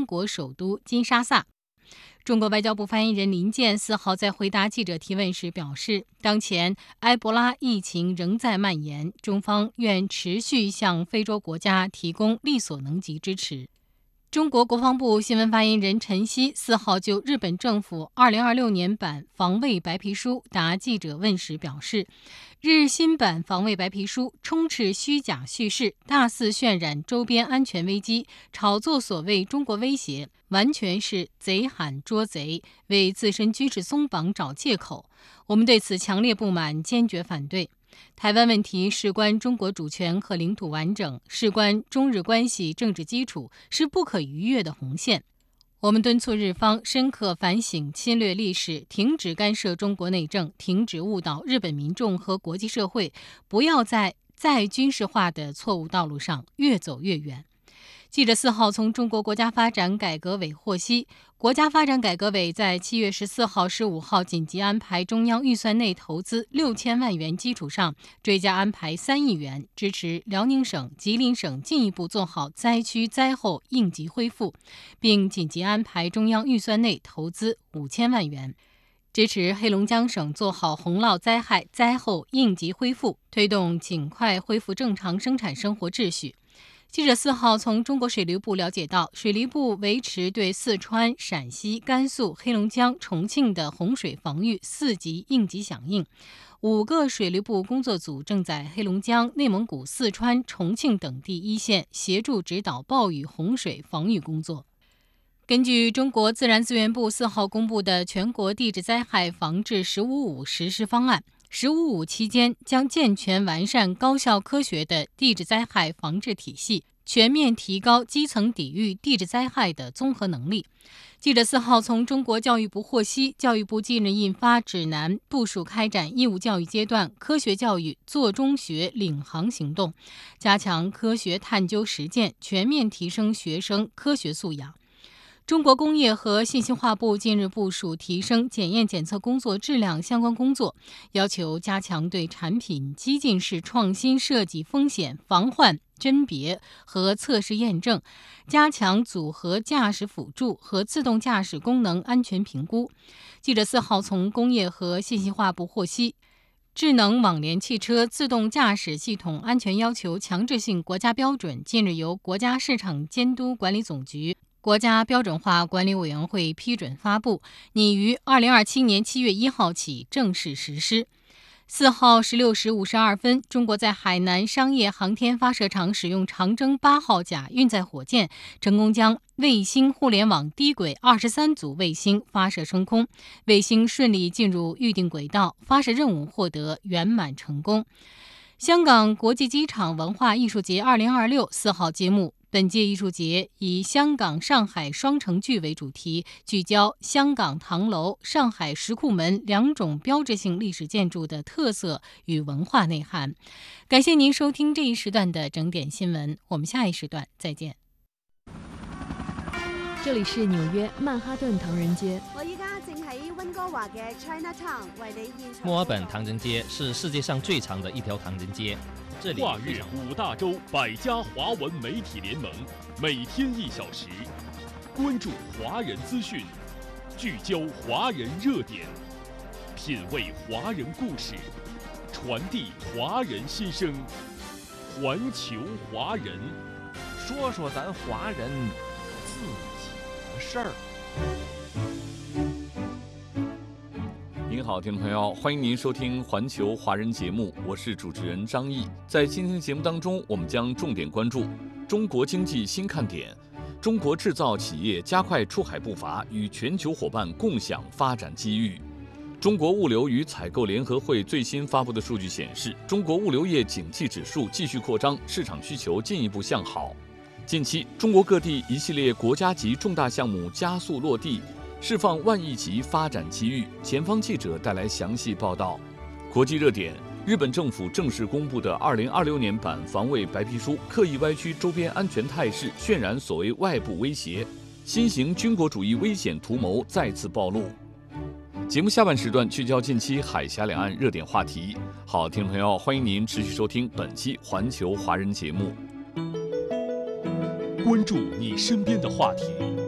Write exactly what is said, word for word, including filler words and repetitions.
国首都金沙萨。中国外交部发言人林健四号在回答记者提问时表示，当前埃博拉疫情仍在蔓延，中方愿持续向非洲国家提供力所能及支持。中国国防部新闻发言人陈希四号就日本政府二零二六年版防卫白皮书答记者问时表示，日新版防卫白皮书充斥虚假叙事，大肆渲染周边安全危机，炒作所谓中国威胁，完全是贼喊捉贼，为自身军事松绑找借口。我们对此强烈不满，坚决反对。台湾问题事关中国主权和领土完整，事关中日关系政治基础，是不可逾越的红线。我们敦促日方深刻反省侵略历史，停止干涉中国内政，停止误导日本民众和国际社会，不要在再军事化的错误道路上越走越远。记者四号从中国国家发展改革委获悉，国家发展改革委在七月十四号、十五号紧急安排中央预算内投资六千万元基础上，追加安排三亿元，支持辽宁省、吉林省进一步做好灾区灾后应急恢复，并紧急安排中央预算内投资五千万元，支持黑龙江省做好洪涝灾害灾后应急恢复，推动尽快恢复正常生产生活秩序。记者四号从中国水利部了解到，水利部维持对四川、陕西、甘肃、黑龙江、重庆的洪水防御四级应急响应。五个水利部工作组正在黑龙江、内蒙古、四川、重庆等地一线协助指导暴雨洪水防御工作。根据中国自然资源部四号公布的全国地质灾害防治“十五五”实施方案，“十五五”期间将健全完善高效科学的地质灾害防治体系，全面提高基层抵御地质灾害的综合能力。记者四号从中国教育部获悉，教育部近日印发指南，部署开展义务教育阶段科学教育做中学领航行动，加强科学探究实践，全面提升学生科学素养。中国工业和信息化部近日部署提升检验检测工作质量相关工作，要求加强对产品激进式创新设计风险防患甄别和测试验证，加强组合驾驶辅助和自动驾驶功能安全评估。记者四号从工业和信息化部获悉，智能网联汽车自动驾驶系统安全要求强制性国家标准近日由国家市场监督管理总局国家标准化管理委员会批准发布，拟于二零二七年七月一号起正式实施。四号十六时五十二分，中国在海南商业航天发射场使用长征八号甲运载火箭，成功将卫星互联网低轨二十三组卫星发射升空，卫星顺利进入预定轨道，发射任务获得圆满成功。香港国际机场文化艺术节二零二六四号揭幕。本届艺术节以香港上海双城剧为主题，聚焦香港唐楼、上海石库门两种标志性历史建筑的特色与文化内涵。感谢您收听这一时段的整点新闻，我们下一时段再见。 这里是纽约曼哈顿唐人街。 我依家正喺温哥華嘅 Chinatown 為你現場。 墨爾本唐人街是世界上最長的一條唐人街。这里跨越五大洲百家华文媒体联盟，每天一小时，关注华人资讯，聚焦华人热点，品味华人故事，传递华人心声。环球华人， 说说咱华人自己的事儿。您好，听众朋友，欢迎您收听环球华人节目，我是主持人张毅。在今天的节目当中，我们将重点关注中国经济新看点，中国制造企业加快出海步伐，与全球伙伴共享发展机遇。中国物流与采购联合会最新发布的数据显示，中国物流业景气指数继续扩张，市场需求进一步向好。近期，中国各地一系列国家级重大项目加速落地，释放万亿级发展机遇。前方记者带来详细报道。国际热点：日本政府正式公布的二零二六年版防卫白皮书，刻意歪曲周边安全态势，渲染所谓外部威胁，新型军国主义危险图谋再次暴露。节目下半时段聚焦近期海峡两岸热点话题。好，听众朋友，欢迎您持续收听本期环球华人节目。 关注你身边的话题，